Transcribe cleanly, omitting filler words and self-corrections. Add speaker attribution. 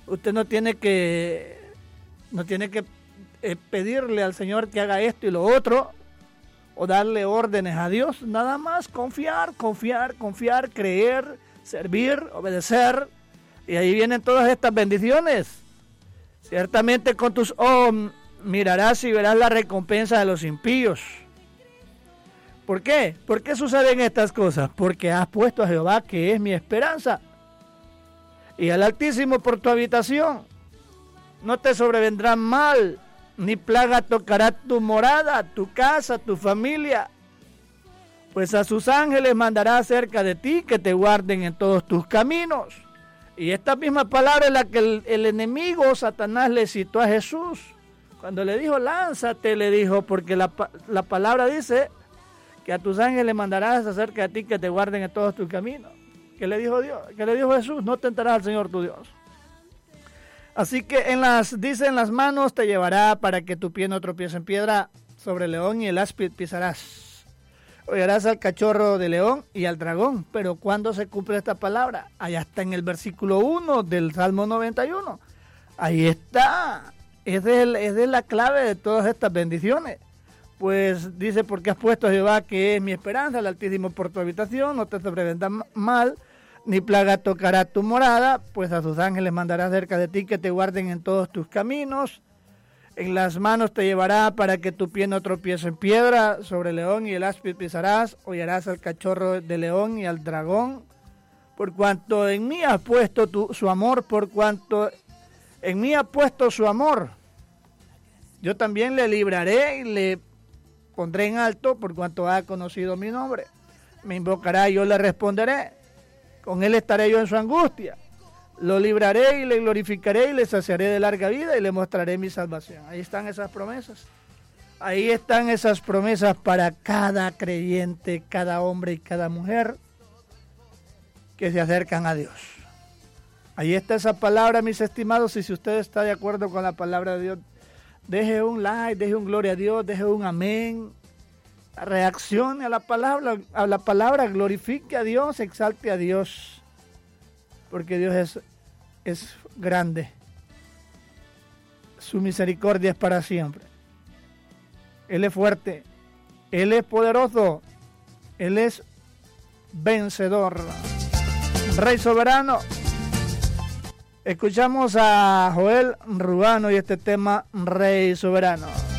Speaker 1: Usted no tiene que pedirle al Señor que haga esto y lo otro, o darle órdenes a Dios. Nada más confiar, creer, servir, obedecer, y ahí vienen todas estas bendiciones. Ciertamente con tus ojos mirarás y verás la recompensa de los impíos. ¿Por qué? ¿Por qué suceden estas cosas? Porque has puesto a Jehová, que es mi esperanza, y al Altísimo por tu habitación. No te sobrevendrá mal, ni plaga tocará tu morada, tu casa, tu familia. Pues a sus ángeles mandará cerca de ti, que te guarden en todos tus caminos. Y esta misma palabra es la que el enemigo, Satanás, le citó a Jesús. Cuando le dijo, lánzate, le dijo, porque la palabra dice que a tus ángeles mandarás acerca de ti, que te guarden en todos tus caminos. ¿Qué le dijo Dios? ¿Qué le dijo Jesús? No tentarás al Señor tu Dios. Así que en las manos te llevará, para que tu pie no tropiece en piedra. Sobre el león y el áspid pisarás. Hollarás al cachorro de león y al dragón. Pero ¿cuándo se cumple esta palabra? Allá está en el versículo 1 del Salmo 91. Ahí está. Es de la clave de todas estas bendiciones. Pues dice, porque has puesto a Jehová, que es mi esperanza, el Altísimo por tu habitación, no te sobrevendrá mal, ni plaga tocará tu morada, pues a sus ángeles mandará cerca de ti, que te guarden en todos tus caminos. En las manos te llevará, para que tu pie no tropiece en piedra. Sobre el león y el áspid pisarás, hollarás al cachorro de león y al dragón. Por cuanto en mí has puesto su amor, por cuanto en mí ha puesto su amor, yo también le libraré y le pondré en alto, por cuanto ha conocido mi nombre. Me invocará y yo le responderé. Con él estaré yo en su angustia. Lo libraré y le glorificaré y le saciaré de larga vida y le mostraré mi salvación. Ahí están esas promesas. Ahí están esas promesas para cada creyente, cada hombre y cada mujer que se acercan a Dios. Ahí está esa palabra, mis estimados, y si usted está de acuerdo con la palabra de Dios, deje un like, deje un gloria a Dios, deje un amén, reaccione a la palabra, glorifique a Dios, exalte a Dios, porque Dios es grande, su misericordia es para siempre, Él es fuerte, Él es poderoso, Él es vencedor, Rey soberano. Escuchamos a Joel Rubano y este tema, Rey soberano.